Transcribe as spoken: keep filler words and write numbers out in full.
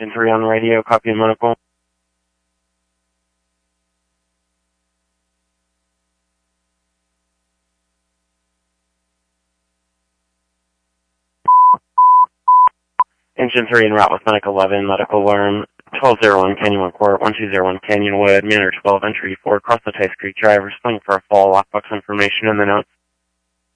Engine three on radio, copy and medical. Engine three en route with Medic eleven, medical alarm, twelve oh one Canyon Court, one two oh one Canyonwood, Manor twelve, entry four, cross the Tice Creek Drive, responding for a fall, lockbox information in the notes.